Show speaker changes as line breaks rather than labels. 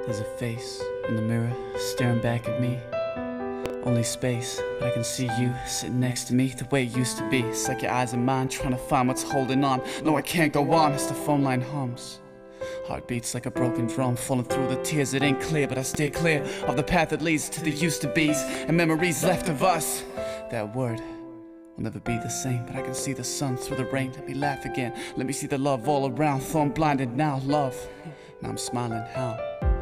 There's a face in the mirror staring back at me. Only space, but I can see you sitting next to me the way it used to be. It's like your eyes and mine trying to find what's holding on. No, I can't go on as the phone line hums. Heart beats like a broken drum, falling through the tears. It ain't clear, but I stay clear of the path that leads to the used to be's and memories left of us. That word will never be the same, but I can see the sun through the rain. Let me laugh again, let me see the love all around. Though I'm blinded now, love. Now I'm smiling, how?